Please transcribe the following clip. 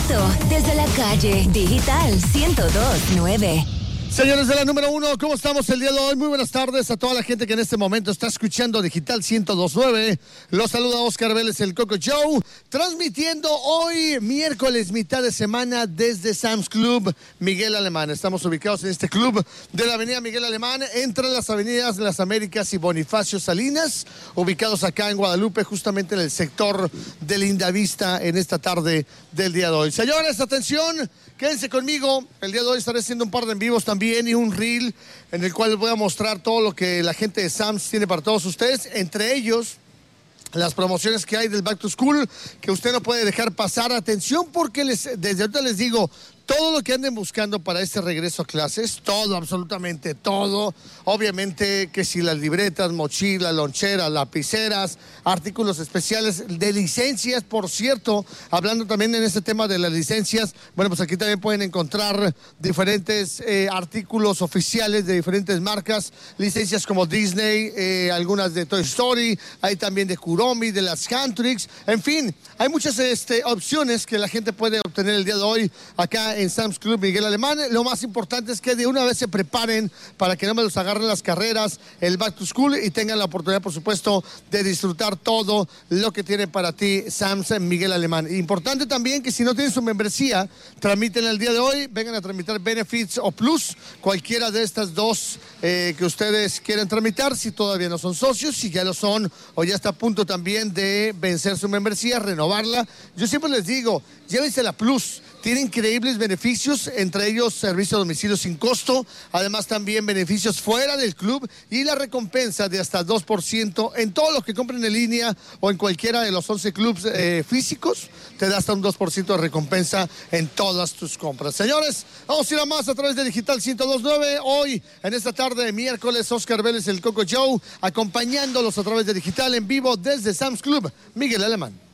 directo desde la calle Digital 102.9. Señores de la número 1, ¿cómo estamos el día de hoy? Muy buenas tardes a toda la gente que en este momento está escuchando Digital 102.9. Los saluda Oscar Vélez, el Coco Show, transmitiendo hoy, miércoles, mitad de semana, desde Sam's Club Miguel Alemán. Estamos ubicados en este club de la avenida Miguel Alemán, entre las avenidas Las Américas y Bonifacio Salinas, ubicados acá en Guadalupe, justamente en el sector de Lindavista, en esta tarde del día de hoy. Señores, atención, quédense conmigo. El día de hoy estaré haciendo un par de en vivos también y un reel en el cual les voy a mostrar todo lo que la gente de Sam's tiene para todos ustedes, entre ellos las promociones que hay del Back to School, que usted no puede dejar pasar. Atención, porque desde ahorita les digo, todo lo que anden buscando para este regreso a clases, todo, absolutamente todo. Obviamente que si las libretas, mochilas, loncheras, lapiceras, artículos especiales de licencias, por cierto, hablando también en este tema de las licencias, bueno, pues aquí también pueden encontrar diferentes artículos oficiales de diferentes marcas, licencias como Disney, algunas de Toy Story, hay también de Kuromi, de las Handtricks, en fin, hay muchas opciones que la gente puede obtener el día de hoy acá en Sam's Club Miguel Alemán. Lo más importante es que de una vez se preparen para que no me los agarren las carreras, el Back to School, y tengan la oportunidad, por supuesto, de disfrutar todo lo que tiene para ti Sam's Miguel Alemán. Importante también que si no tienen su membresía, tramiten el día de hoy, vengan a tramitar Benefits o Plus, cualquiera de estas dos que ustedes quieran tramitar, si todavía no son socios, si ya lo son o ya está a punto también de vencer su membresía, renovarla. Yo siempre les digo, llévense la Plus. Tiene increíbles beneficios, entre ellos servicio a domicilio sin costo, además también beneficios fuera del club y la recompensa de hasta 2% en todo lo que compren en línea o en cualquiera de los 11 clubs físicos, te da hasta un 2% de recompensa en todas tus compras. Señores, vamos a ir a más a través de Digital 102.9. Hoy, en esta tarde de miércoles, Oscar Vélez, el Coco Show, acompañándolos a través de Digital en vivo desde Sam's Club Miguel Alemán.